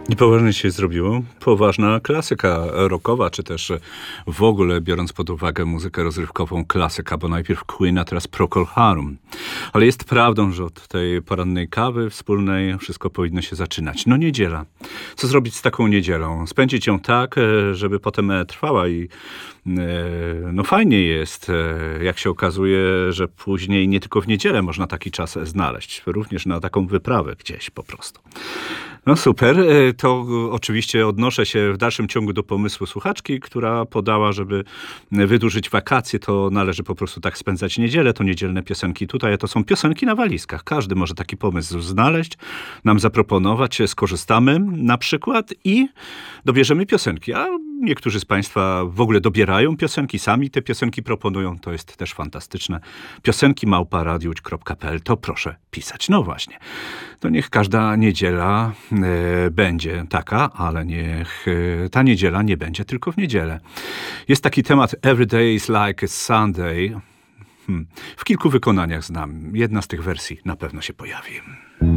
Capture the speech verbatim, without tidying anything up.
Niepoważnie się zrobiło. Poważna klasyka rockowa, czy też w ogóle, biorąc pod uwagę muzykę rozrywkową, klasyka, bo najpierw Queen, a teraz Procol Harum. Ale jest prawdą, że od tej porannej kawy wspólnej wszystko powinno się zaczynać. No niedziela. Co zrobić z taką niedzielą? Spędzić ją tak, żeby potem trwała i no fajnie jest, jak się okazuje, że później nie tylko w niedzielę można taki czas znaleźć. Również na taką wyprawę gdzieś po prostu. No super, to oczywiście odnoszę się w dalszym ciągu do pomysłu słuchaczki, która podała, żeby wydłużyć wakacje, to należy po prostu tak spędzać niedzielę, to niedzielne piosenki tutaj, to są piosenki na walizkach. Każdy może taki pomysł znaleźć, nam zaproponować, skorzystamy na przykład i dobierzemy piosenki, a niektórzy z Państwa w ogóle dobierają piosenki, sami te piosenki proponują, to jest też fantastyczne. Piosenki małpa radiuć kropka pe el, to proszę pisać. No właśnie, to niech każda niedziela e, będzie taka, ale niech e, ta niedziela nie będzie tylko w niedzielę. Jest taki temat Every day is like a Sunday. Hmm. W kilku wykonaniach znam. Jedna z tych wersji na pewno się pojawi.